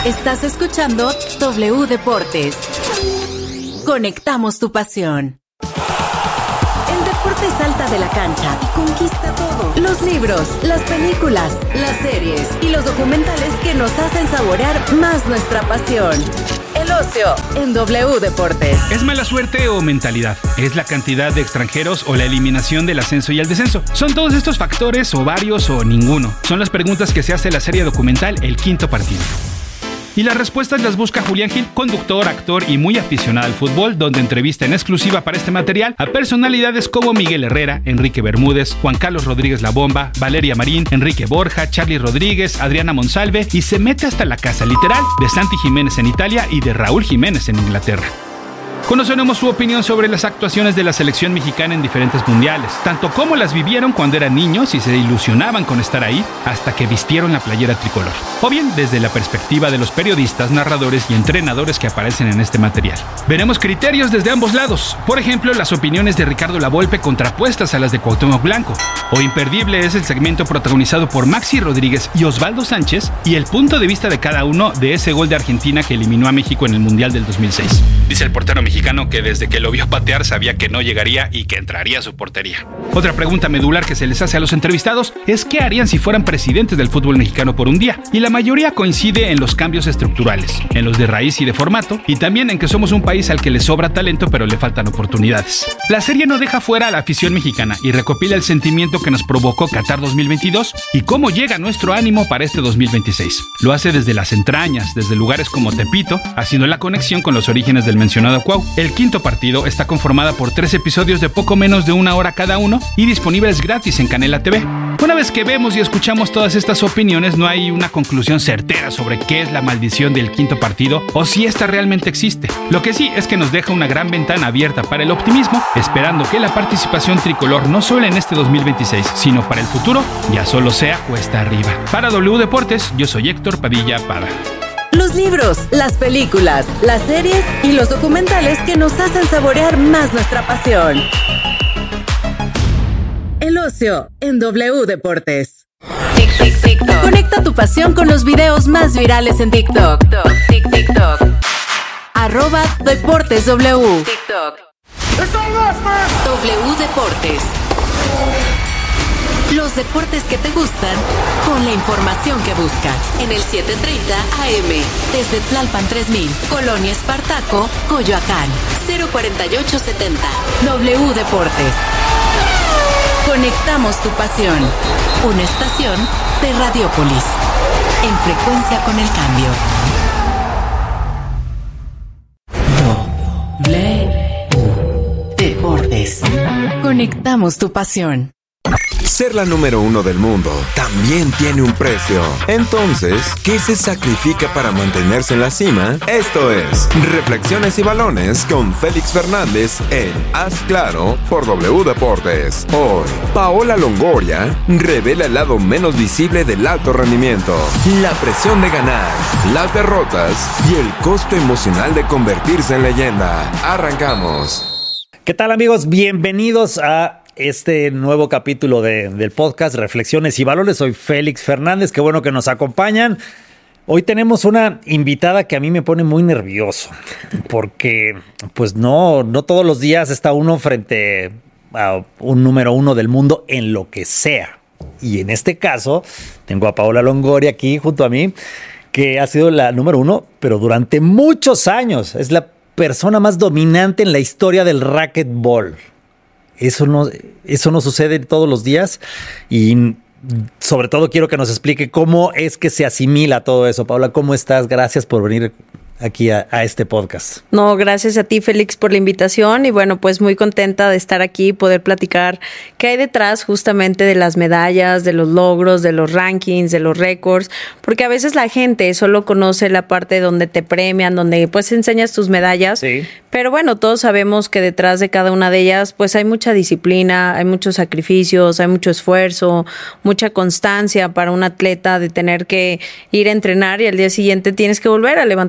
Estás escuchando W Deportes. Conectamos tu pasión. El deporte salta de la cancha y conquista todo. Los libros, las películas, las series y los documentales que nos hacen saborear más nuestra pasión. El ocio en W Deportes. ¿Es mala suerte o mentalidad? ¿Es la cantidad de extranjeros o la eliminación del ascenso y el descenso? ¿Son todos estos factores o varios o ninguno? Son las preguntas que se hace la serie documental El Quinto Partido. Y las respuestas las busca Julián Gil, conductor, actor y muy aficionado al fútbol, donde entrevista en exclusiva para este material a personalidades como Miguel Herrera, Enrique Bermúdez, Juan Carlos Rodríguez La Bomba, Valeria Marín, Enrique Borja, Charly Rodríguez, Adriana Monsalve, y se mete hasta la casa literal de Santi Jiménez en Italia y de Raúl Jiménez en Inglaterra. Conoceremos su opinión sobre las actuaciones de la selección mexicana en diferentes mundiales, tanto como las vivieron cuando eran niños y se ilusionaban con estar ahí, hasta que vistieron la playera tricolor. O bien desde la perspectiva de los periodistas, narradores y entrenadores que aparecen en este material. Veremos criterios desde ambos lados, por ejemplo, las opiniones de Ricardo Lavolpe contrapuestas a las de Cuauhtémoc Blanco. O imperdible es el segmento protagonizado por Maxi Rodríguez y Osvaldo Sánchez y el punto de vista de cada uno de ese gol de Argentina que eliminó a México en el Mundial del 2006. Dice el portero mexicano que desde que lo vio patear sabía que no llegaría y que entraría a su portería. Otra pregunta medular que se les hace a los entrevistados es ¿qué harían si fueran presidentes del fútbol mexicano por un día? Y la mayoría coincide en los cambios estructurales, en los de raíz y de formato, y también en que somos un país al que le sobra talento pero le faltan oportunidades. La serie no deja fuera a la afición mexicana y recopila el sentimiento que nos provocó Qatar 2022 y cómo llega nuestro ánimo para este 2026. Lo hace desde las entrañas, desde lugares como Tepito, haciendo la conexión con los orígenes del mencionado Cuau. El Quinto Partido está conformada por 3 episodios de poco menos de 1 hora cada uno y disponibles gratis en Canela TV. Una vez que vemos y escuchamos todas estas opiniones, no hay una conclusión certera sobre qué es la maldición del Quinto Partido o si esta realmente existe. Lo que sí es que nos deja una gran ventana abierta para el optimismo, esperando que la participación tricolor no solo en este 2026, sino para el futuro, ya solo sea cuesta arriba. Para W Deportes, yo soy Héctor Padilla Pada. Los libros, las películas, las series y los documentales que nos hacen saborear más nuestra pasión. El ocio en W Deportes. TikTok. Conecta tu pasión con los videos más virales en TikTok. TikTok. @DeportesW. TikTok. W Deportes. Los deportes que te gustan con la información que buscas. En el 730 AM. Desde Tlalpan 3000. Colonia Espartaco, Coyoacán. 04870. W Deportes. Conectamos tu pasión. Una estación de Radiópolis. En frecuencia con el cambio. W Deportes. Conectamos tu pasión. Ser la número 1 del mundo también tiene un precio. Entonces, ¿qué se sacrifica para mantenerse en la cima? Esto es Reflexiones y Balones con Félix Fernández en Haz Claro por W Deportes. Hoy, Paola Longoria revela el lado menos visible del alto rendimiento, la presión de ganar, las derrotas y el costo emocional de convertirse en leyenda. Arrancamos. ¿Qué tal, amigos? Bienvenidos a este nuevo capítulo del podcast Reflexiones y Valores. Soy Félix Fernández, qué bueno que nos acompañan. Hoy tenemos una invitada que a mí me pone muy nervioso, porque pues no todos los días está uno frente a un número 1 del mundo en lo que sea. Y en este caso tengo a Paola Longoria aquí junto a mí, que ha sido la número 1, pero durante muchos años. Es la persona más dominante en la historia del racquetball. Eso no sucede todos los días y sobre todo quiero que nos explique cómo es que se asimila todo eso. Paola, ¿cómo estás? Gracias por venir aquí a este podcast. No, gracias a ti, Félix, por la invitación y bueno, pues muy contenta de estar aquí y poder platicar qué hay detrás justamente de las medallas, de los logros, de los rankings, de los récords, porque a veces la gente solo conoce la parte donde te premian, donde pues enseñas tus medallas, sí. Pero bueno, todos sabemos que detrás de cada una de ellas pues hay mucha disciplina, hay muchos sacrificios, hay mucho esfuerzo, mucha constancia para un atleta de tener que ir a entrenar y al día siguiente tienes que volver a levantarte temprano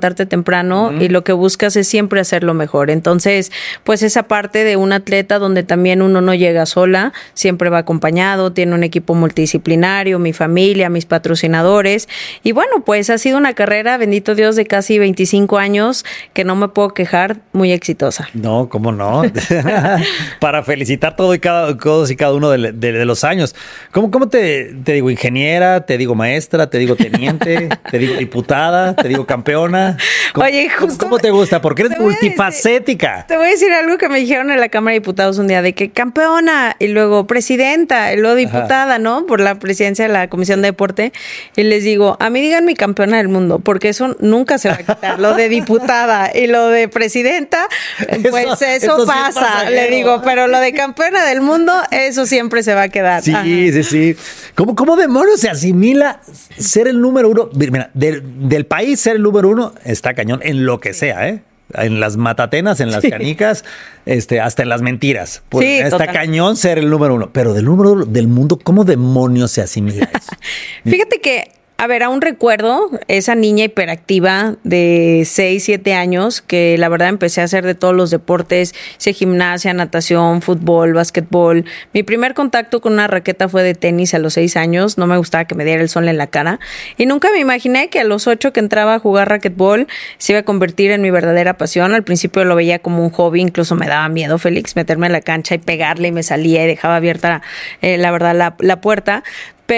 temprano y lo que buscas es siempre hacerlo mejor. Entonces, pues esa parte de un atleta donde también uno no llega sola, siempre va acompañado, tiene un equipo multidisciplinario, mi familia, mis patrocinadores. Y bueno, pues ha sido una carrera, bendito Dios, de casi 25 años que no me puedo quejar, muy exitosa. No, ¿cómo no? Para felicitar todos y cada uno de los años. ¿Cómo te digo ingeniera, te digo maestra, te digo teniente, te digo diputada, te digo campeona? Oye, justo ¿Cómo te gusta? Porque eres multifacética. Te voy a decir algo que me dijeron en la Cámara de Diputados un día, de que campeona, y luego presidenta, y luego diputada, ¿no? Por la presidencia de la Comisión de Deporte. Y les digo, a mí díganme campeona del mundo, porque eso nunca se va a quitar. Lo de diputada y lo de presidenta, pues eso pasa, le digo, pero lo de campeona del mundo, eso siempre se va a quedar. Sí, Ajá. sí. ¿Cómo demonios se asimila ser el número uno? Mira, del país ser el número uno está cañón en lo que sea, ¿eh? En las matatenas, en las canicas, hasta en las mentiras. Pues, sí, está total. cañón ser el número uno. Pero del número uno del mundo, ¿cómo demonios se asimila eso? Fíjate que, a ver, aún recuerdo esa niña hiperactiva de 6, 7 años que la verdad empecé a hacer de todos los deportes, hice gimnasia, natación, fútbol, básquetbol. Mi primer contacto con una raqueta fue de tenis a los 6 años, no me gustaba que me diera el sol en la cara y nunca me imaginé que a los 8 que entraba a jugar raquetbol se iba a convertir en mi verdadera pasión. Al principio lo veía como un hobby, incluso me daba miedo, Félix, meterme en la cancha y pegarle y me salía y dejaba abierta, la verdad, la puerta.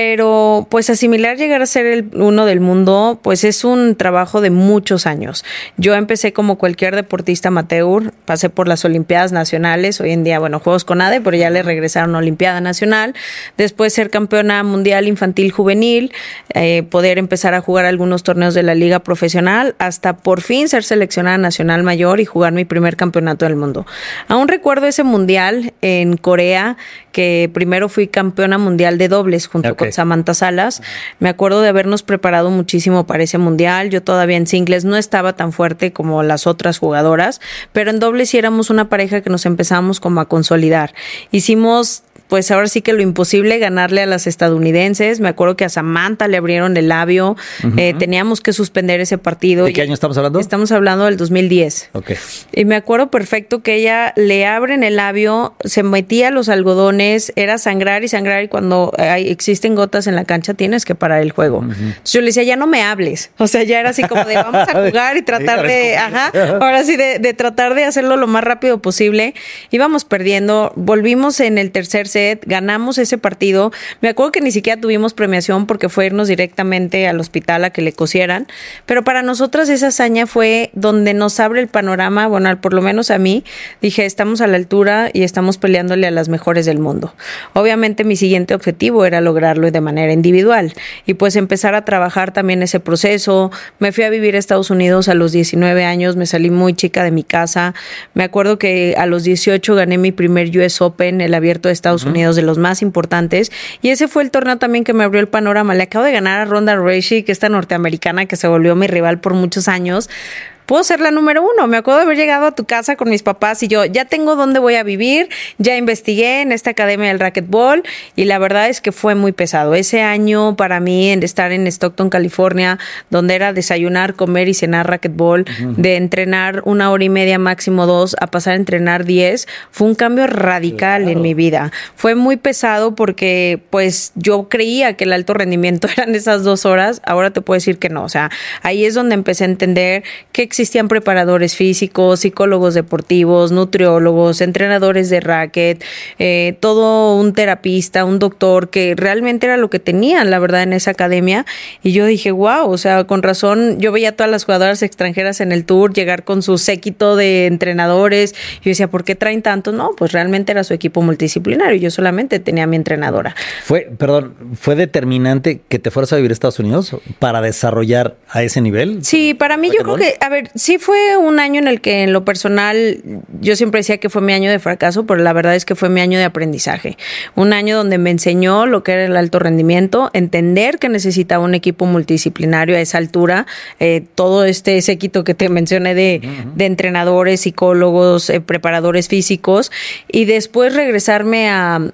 Pero pues asimilar llegar a ser el uno del mundo, pues es un trabajo de muchos años. Yo empecé como cualquier deportista amateur, pasé por las Olimpiadas Nacionales, hoy en día, bueno, Juegos CONADE, pero ya le regresaron a Olimpiada Nacional. Después ser campeona mundial infantil juvenil, poder empezar a jugar algunos torneos de la liga profesional, hasta por fin ser seleccionada nacional mayor y jugar mi primer campeonato del mundo. Aún recuerdo ese mundial en Corea, que primero fui campeona mundial de dobles junto con Samantha Salas. Me acuerdo de habernos preparado muchísimo para ese mundial. Yo todavía en singles no estaba tan fuerte como las otras jugadoras, pero en dobles sí éramos una pareja que nos empezamos como a consolidar. Hicimos, pues ahora sí que lo imposible, ganarle a las estadounidenses. Me acuerdo que a Samantha le abrieron el labio. Teníamos que suspender ese partido. ¿De qué año estamos hablando? Estamos hablando del 2010. Okay. Y me acuerdo perfecto que ella le abren el labio, se metía los algodones, era sangrar y sangrar, y cuando existen gotas en la cancha tienes que parar el juego. Entonces yo le decía, ya no me hables. O sea, ya era así como de vamos a jugar y tratar ahora sí de tratar de hacerlo lo más rápido posible. Íbamos perdiendo, volvimos en el tercer set, ganamos ese partido. Me acuerdo que ni siquiera tuvimos premiación porque fue irnos directamente al hospital a que le cosieran, pero para nosotras esa hazaña fue donde nos abre el panorama. Bueno, por lo menos a mí, dije, estamos a la altura y estamos peleándole a las mejores del mundo. Obviamente mi siguiente objetivo era lograrlo de manera individual y pues empezar a trabajar también ese proceso. Me fui a vivir a Estados Unidos a los 19 años, me salí muy chica de mi casa. Me acuerdo que a los 18 gané mi primer US Open, el abierto de Estados Unidos, de los más importantes, y ese fue el torneo también que me abrió el panorama. Le acabo de ganar a Ronda Rousey, que esta norteamericana que se volvió mi rival por muchos años. Puedo ser la número 1. Me acuerdo de haber llegado a tu casa con mis papás y yo ya tengo dónde voy a vivir, ya investigué en esta academia del racquetball y la verdad es que fue muy pesado. Ese año para mí, en estar en Stockton, California, donde era desayunar, comer y cenar racquetball, de entrenar 1 hora y media, máximo 2, a pasar a entrenar 10, fue un cambio radical en mi vida. Fue muy pesado porque pues yo creía que el alto rendimiento eran esas 2 horas, ahora te puedo decir que no. O sea, ahí es donde empecé a entender que existían preparadores físicos, psicólogos deportivos, nutriólogos, entrenadores de racket, todo un terapista, un doctor, que realmente era lo que tenían, la verdad, en esa academia. Y yo dije, wow, o sea, con razón, yo veía a todas las jugadoras extranjeras en el tour llegar con su séquito de entrenadores. Yo decía, ¿por qué traen tantos? No, pues realmente era su equipo multidisciplinario. Yo solamente tenía a mi entrenadora. ¿Fue determinante que te fueras a vivir a Estados Unidos para desarrollar a ese nivel? Sí, para mí yo creo que, a ver, sí fue un año en el que en lo personal yo siempre decía que fue mi año de fracaso, pero la verdad es que fue mi año de aprendizaje. Un año donde me enseñó lo que era el alto rendimiento, entender que necesitaba un equipo multidisciplinario a esa altura, todo este séquito que te mencioné de entrenadores, psicólogos, preparadores físicos, y después regresarme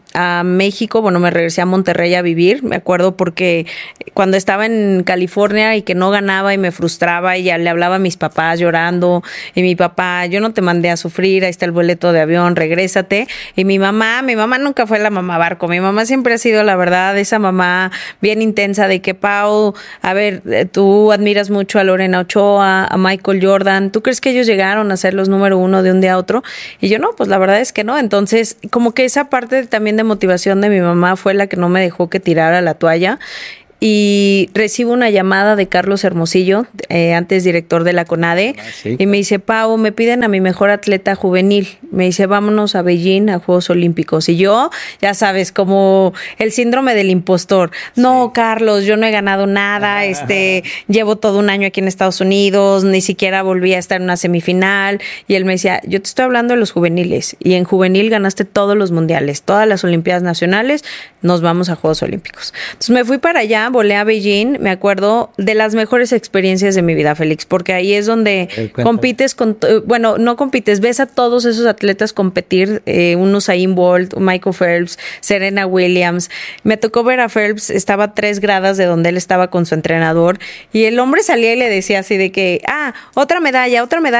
a México. Bueno, me regresé a Monterrey a vivir, me acuerdo, porque cuando estaba en California y que no ganaba y me frustraba y ya le hablaba a mis papás papás llorando, y mi papá, yo no te mandé a sufrir, ahí está el boleto de avión, regrésate. Y mi mamá nunca fue la mamá barco, mi mamá siempre ha sido, la verdad, esa mamá bien intensa de que, Pau, a ver, tú admiras mucho a Lorena Ochoa, a Michael Jordan, ¿tú crees que ellos llegaron a ser los número uno de un día a otro? Y yo no, pues la verdad es que no. Entonces, como que esa parte también de motivación de mi mamá fue la que no me dejó que tirara la toalla. Y recibo una llamada de Carlos Hermosillo, antes director de la CONADE, sí. Y me dice, Pau, me piden a mi mejor atleta juvenil. Me dice, vámonos a Beijing a Juegos Olímpicos. Y yo, ya sabes, como el síndrome del impostor. No, Carlos, yo no he ganado nada, llevo todo un año aquí en Estados Unidos, ni siquiera volví a estar en una semifinal. Y él me decía, yo te estoy hablando de los juveniles, y en juvenil ganaste todos los mundiales, todas las Olimpiadas Nacionales, nos vamos a Juegos Olímpicos. Entonces me fui para allá, volé a Beijing, me acuerdo de las mejores experiencias de mi vida, Félix, porque ahí es donde compites no compites, ves a todos esos atletas competir, un Usain Bolt, Michael Phelps, Serena Williams. Me tocó ver a Phelps, estaba a 3 gradas de donde él estaba con su entrenador, y el hombre salía y le decía así de que, otra medalla.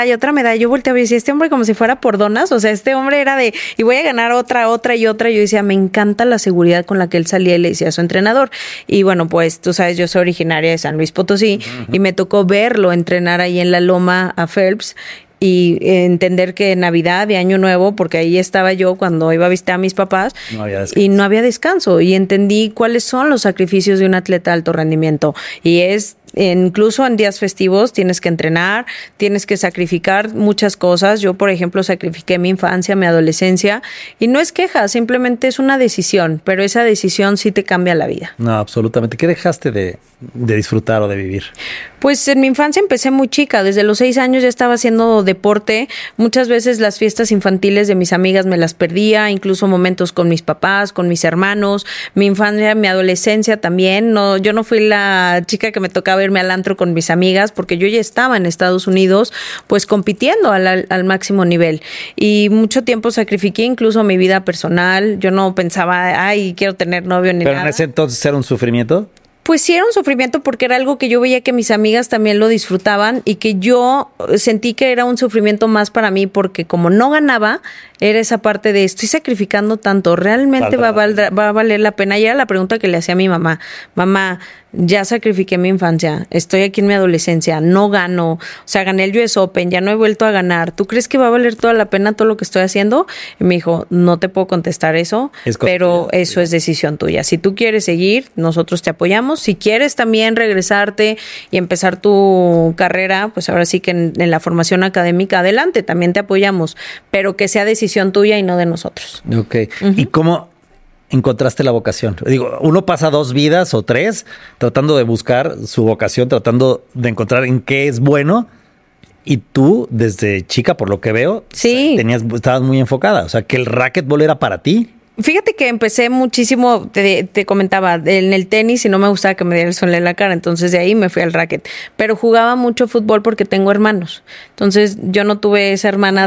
Yo volteaba y decía, este hombre como si fuera por donas, o sea, este hombre era de, y voy a ganar otra. Yo decía, me encanta la seguridad con la que él salía y le decía a su entrenador. Y bueno, pues tú sabes, yo soy originaria de San Luis Potosí, y me tocó verlo entrenar ahí en la loma a Phelps y entender que Navidad y Año Nuevo, porque ahí estaba yo cuando iba a visitar a mis papás, y no había descanso, y entendí cuáles son los sacrificios de un atleta de alto rendimiento, y es incluso en días festivos tienes que entrenar, tienes que sacrificar muchas cosas. Yo, por ejemplo, sacrifiqué mi infancia, mi adolescencia, y no es queja, simplemente es una decisión, pero esa decisión sí te cambia la vida. No, absolutamente. ¿Qué dejaste de disfrutar o de vivir? Pues en mi infancia empecé muy chica, desde los 6 años ya estaba haciendo deporte. Muchas veces las fiestas infantiles de mis amigas me las perdía, incluso momentos con mis papás, con mis hermanos. Mi infancia, mi adolescencia también. No, yo no fui la chica que me tocaba irme al antro con mis amigas, porque yo ya estaba en Estados Unidos pues compitiendo al máximo nivel, y mucho tiempo sacrifiqué incluso mi vida personal. Yo no pensaba, quiero tener novio ni nada. ¿Pero en ese entonces era un sufrimiento? Pues sí, era un sufrimiento porque era algo que yo veía que mis amigas también lo disfrutaban, y que yo sentí que era un sufrimiento más para mí, porque como no ganaba, era esa parte de estoy sacrificando tanto, ¿realmente va a valer la pena? Y era la pregunta que le hacía a mi mamá. Mamá, ya sacrifiqué mi infancia, estoy aquí en mi adolescencia, no gano, o sea, gané el US Open, ya no he vuelto a ganar. ¿Tú crees que va a valer toda la pena todo lo que estoy haciendo? Y me dijo, no te puedo contestar eso, pero eso es decisión tuya. Si tú quieres seguir, nosotros te apoyamos. Si quieres también regresarte y empezar tu carrera, pues ahora sí que en la formación académica, adelante, también te apoyamos, pero que sea decisión tuya y no de nosotros. Ok. ¿Y cómo encontraste la vocación? Digo, uno pasa 2 vidas o 3 tratando de buscar su vocación, tratando de encontrar en qué es bueno, y tú desde chica, por lo que veo, sí, estabas muy enfocada, o sea, que el racquetball era para ti. Fíjate que empecé muchísimo, te comentaba, en el tenis, y no me gustaba que me diera el sol en la cara, entonces de ahí me fui al racket. Pero jugaba mucho fútbol porque tengo hermanos. Entonces yo no tuve esa hermana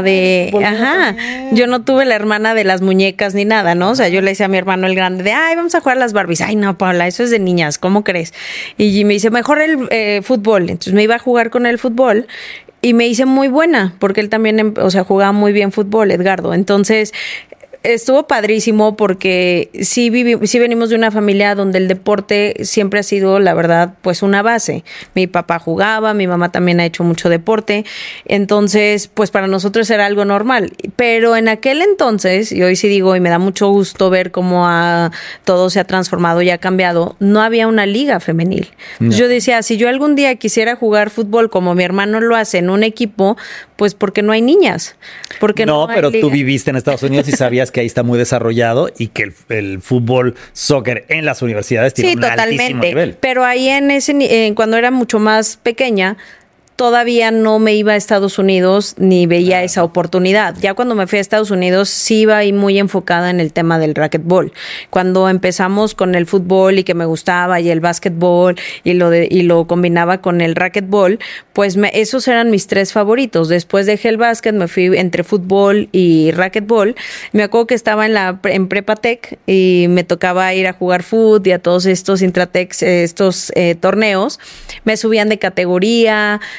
yo no tuve la hermana de las muñecas ni nada, ¿no? O sea, yo le decía a mi hermano el grande vamos a jugar a las Barbies. Ay, no, Paula, eso es de niñas, ¿cómo crees? Y me dice, mejor el fútbol. Entonces me iba a jugar con el fútbol. Y me hice muy buena, porque él también, jugaba muy bien fútbol, Edgardo. Entonces estuvo padrísimo, porque sí venimos de una familia donde el deporte siempre ha sido, la verdad, pues una base. Mi papá jugaba, mi mamá también ha hecho mucho deporte, entonces pues para nosotros era algo normal. Pero en aquel entonces, y hoy sí digo, y me da mucho gusto ver cómo todo se ha transformado y ha cambiado, no había una liga femenil. No. Yo decía, si yo algún día quisiera jugar fútbol como mi hermano lo hace en un equipo, pues porque no hay niñas. Porque no pero liga. Tú viviste en Estados Unidos y sabías que ahí está muy desarrollado, y que el fútbol, soccer en las universidades tiene un altísimo nivel. Pero ahí cuando era mucho más pequeña, todavía no me iba a Estados Unidos ni veía esa oportunidad. Ya cuando me fui a Estados Unidos sí iba ahí muy enfocada en el tema del racquetball. Cuando empezamos con el fútbol y que me gustaba, y el básquetbol, y lo combinaba con el racquetball, pues esos eran mis 3 favoritos. Después dejé el básquet, me fui entre fútbol y racquetball. Me acuerdo que estaba en Prepatec y me tocaba ir a jugar fútbol y a todos estos Intratex, torneos. Me subían de categoría.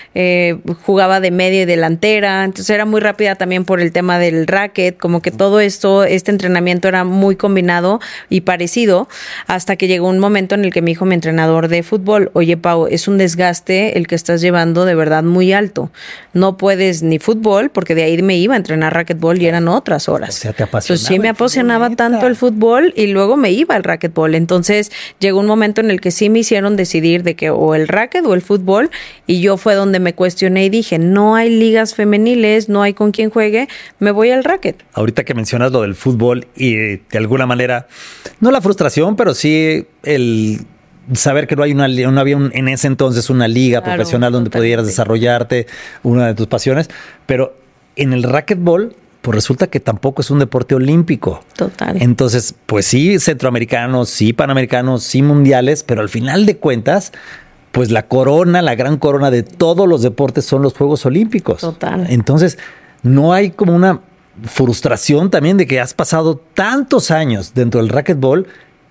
jugaba de media y delantera, entonces era muy rápida también por el tema del racket, como que todo esto, este entrenamiento era muy combinado y parecido, hasta que llegó un momento en el que me dijo mi entrenador de fútbol, oye Pau, es un desgaste el que estás llevando de verdad muy alto, no puedes ni fútbol, porque de ahí me iba a entrenar racquetball y eran otras horas. O sea, te apasionaba. Entonces sí me apasionaba tanto el fútbol y luego me iba al racquetball, entonces llegó un momento en el que sí me hicieron decidir de que o el racket o el fútbol, y yo fue donde me cuestioné y dije, no hay ligas femeniles, no hay con quien juegue, me voy al racket. Ahorita que mencionas lo del fútbol y de alguna manera, no la frustración, pero sí el saber que no había en ese entonces una liga profesional donde pudieras desarrollarte una de tus pasiones, pero en el racquetball pues resulta que tampoco es un deporte olímpico. Total. Entonces, pues sí centroamericanos, sí panamericanos, sí mundiales, pero al final de cuentas, pues la gran corona de todos los deportes son los Juegos Olímpicos. Total. Entonces, no hay como una frustración también de que has pasado tantos años dentro del racquetball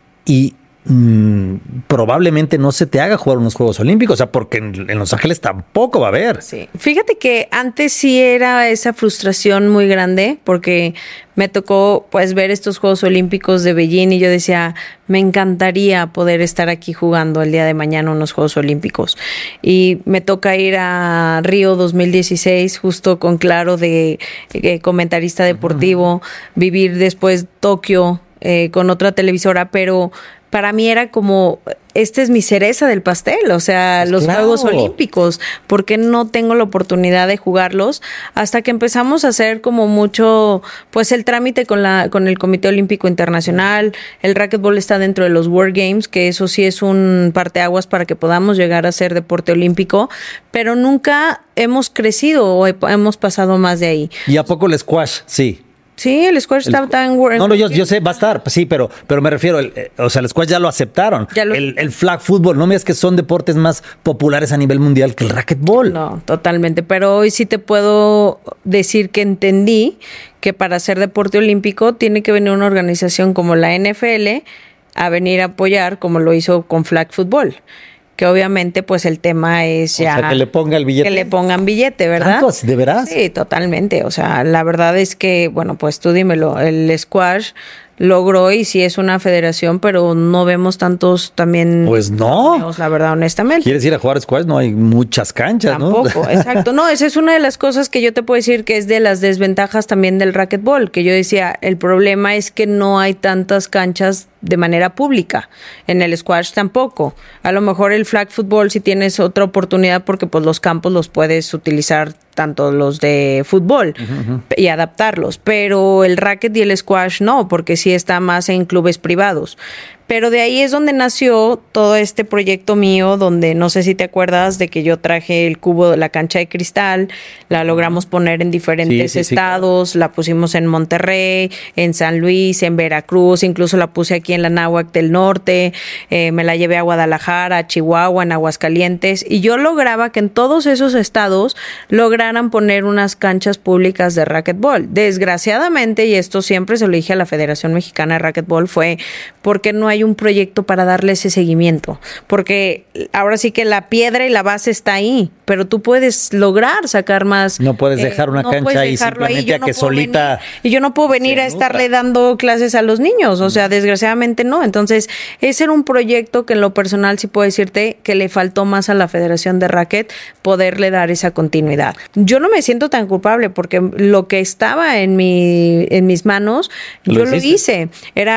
y probablemente no se te haga jugar unos Juegos Olímpicos, o sea, porque en Los Ángeles tampoco va a haber. Sí. Fíjate que antes sí era esa frustración muy grande, porque me tocó pues ver estos Juegos Olímpicos de Beijing y yo decía, me encantaría poder estar aquí jugando el día de mañana unos Juegos Olímpicos. Y me toca ir a Río 2016 justo con Claro de comentarista deportivo, vivir después Tokio con otra televisora, pero para mí era como, esta es mi cereza del pastel, o sea, pues los Juegos Olímpicos, porque no tengo la oportunidad de jugarlos, hasta que empezamos a hacer como mucho, pues el trámite con el Comité Olímpico Internacional, el racquetball está dentro de los World Games, que eso sí es un parteaguas para que podamos llegar a ser deporte olímpico, pero nunca hemos crecido o hemos pasado más de ahí. ¿Y a poco el squash? Sí. Sí, el squash está en World. No, yo sé, va a estar, sí, pero me refiero, o sea, el squash ya lo aceptaron. El flag football, no me digas que son deportes más populares a nivel mundial que el racquetball. No, totalmente, pero hoy sí te puedo decir que entendí que para ser deporte olímpico tiene que venir una organización como la NFL a venir a apoyar, como lo hizo con flag football. Que obviamente pues el tema es ya... O sea, que le ponga el billete. Que le pongan billete, ¿verdad? ¿Tantos? ¿De veras? Sí, totalmente. O sea, la verdad es que, bueno, pues tú dímelo, el squash logró y sí es una federación, pero no vemos tantos también... Pues no. La verdad, honestamente. ¿Quieres ir a jugar squash? No hay muchas canchas, ¿no? Tampoco, exacto. No, esa es una de las cosas que yo te puedo decir que es de las desventajas también del racquetball, que yo decía, el problema es que no hay tantas canchas de manera pública. En el squash tampoco. A lo mejor el flag football si tienes otra oportunidad porque pues los campos los puedes utilizar tanto los de fútbol y adaptarlos, pero el racket y el squash no, porque sí está más en clubes privados. Pero de ahí es donde nació todo este proyecto mío, donde no sé si te acuerdas de que yo traje el cubo de la cancha de cristal, la logramos poner en diferentes estados, claro. La pusimos en Monterrey, en San Luis, en Veracruz, incluso la puse aquí en la Náhuac del Norte, me la llevé a Guadalajara, a Chihuahua, en Aguascalientes, y yo lograba que en todos esos estados lograran poner unas canchas públicas de racquetball. Desgraciadamente, y esto siempre se lo dije a la Federación Mexicana de Racquetball, fue porque no hay un proyecto para darle ese seguimiento, porque ahora sí que la piedra y la base está ahí, pero tú puedes lograr sacar más. No puedes dejar una cancha ahí simplemente a que solita. Y yo no puedo venir a estarle dando clases a los niños, o sea, desgraciadamente no. Entonces, ese era un proyecto que en lo personal sí puedo decirte que le faltó más a la Federación de Racket poderle dar esa continuidad. Yo no me siento tan culpable porque lo que estaba en mis manos, yo lo hice.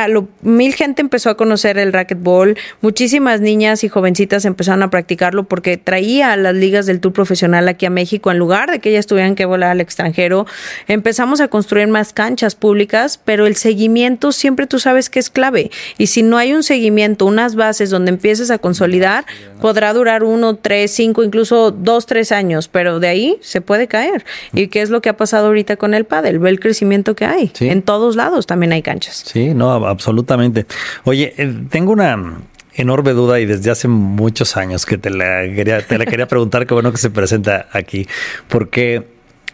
Mil gente empezó a conocer el racquetball, muchísimas niñas y jovencitas empezaron a practicarlo porque traía a las ligas del tour profesional aquí a México, en lugar de que ellas tuvieran que volar al extranjero. Empezamos a construir más canchas públicas, pero el seguimiento siempre tú sabes que es clave, y si no hay un seguimiento, unas bases donde empieces a consolidar, podrá durar 1, 3, 5, incluso 2, 3 años, pero de ahí se puede caer. ¿Y qué es lo que ha pasado ahorita con el pádel? Ve el crecimiento que hay. Sí. En todos lados también hay canchas. Sí, no, absolutamente. Oye, tengo una enorme duda y desde hace muchos años que te la quería preguntar, qué bueno que se presenta aquí, porque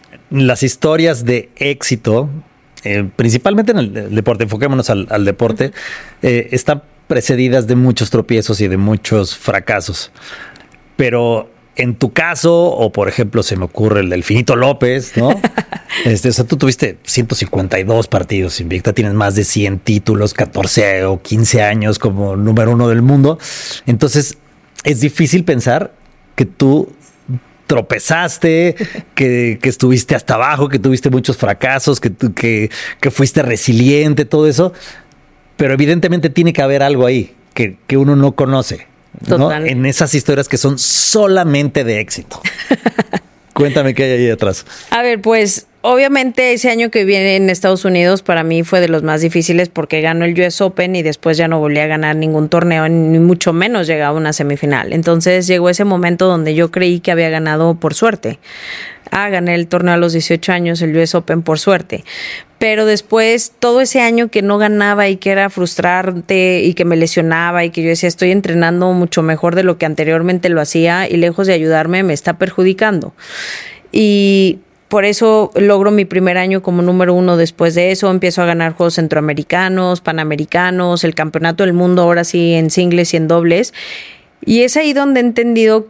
las historias de éxito, principalmente en el deporte, enfoquémonos al deporte, están precedidas de muchos tropiezos y de muchos fracasos, pero en tu caso, o por ejemplo, se me ocurre el del Finito López, ¿no? O sea, tú tuviste 152 partidos invicta, tienes más de 100 títulos, 14 o 15 años como número 1 del mundo. Entonces, es difícil pensar que tú tropezaste, que estuviste hasta abajo, que tuviste muchos fracasos, que fuiste resiliente, todo eso. Pero evidentemente tiene que haber algo ahí que uno no conoce, ¿no? En esas historias que son solamente de éxito. Cuéntame qué hay ahí detrás. A ver, pues obviamente ese año que viene en Estados Unidos para mí fue de los más difíciles porque ganó el US Open y después ya no volví a ganar ningún torneo, ni mucho menos llegaba a una semifinal. Entonces llegó ese momento donde yo creí que había ganado por suerte. Gané el torneo a los 18 años, el US Open por suerte. Pero después, todo ese año que no ganaba y que era frustrante y que me lesionaba y que yo decía, estoy entrenando mucho mejor de lo que anteriormente lo hacía y lejos de ayudarme, me está perjudicando. Y por eso logro mi primer año como número 1 después de eso. Empiezo a ganar juegos centroamericanos, panamericanos, el campeonato del mundo, ahora sí en singles y en dobles. Y es ahí donde he entendido